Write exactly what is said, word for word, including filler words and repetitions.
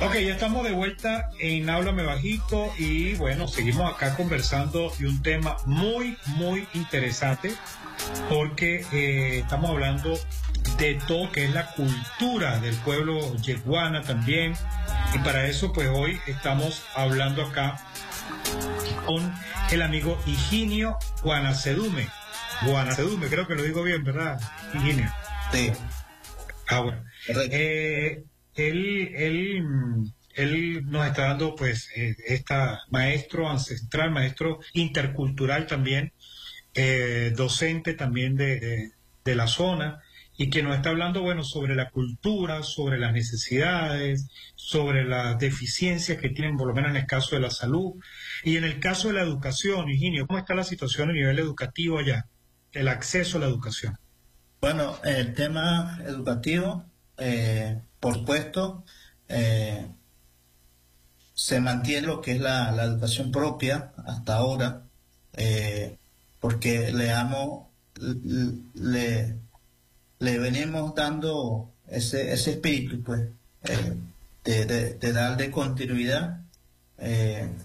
Ok, ya estamos de vuelta en Háblame Bajito y bueno, seguimos acá conversando de un tema muy, muy interesante porque eh, estamos hablando de todo que es la cultura del pueblo yeguana también, y para eso pues hoy estamos hablando acá con el amigo Higinio Guanacedume. Guanacedume, creo que lo digo bien, ¿verdad, Higinio? Sí. Ah, bueno. Eh, él, él, él nos está dando, pues, eh, esta maestro ancestral, maestro intercultural también, eh, docente también de, de, de la zona, y que nos está hablando, bueno, sobre la cultura, sobre las necesidades, sobre las deficiencias que tienen, por lo menos en el caso de la salud, y en el caso de la educación. Higinio, ¿cómo está la situación a nivel educativo allá? El acceso a la educación. Bueno, el tema educativo, eh, por supuesto, eh, se mantiene lo que es la, la educación propia hasta ahora, eh, porque le, damos, le, le venimos dando ese, ese espíritu, pues, eh, de, de, de darle continuidad eh,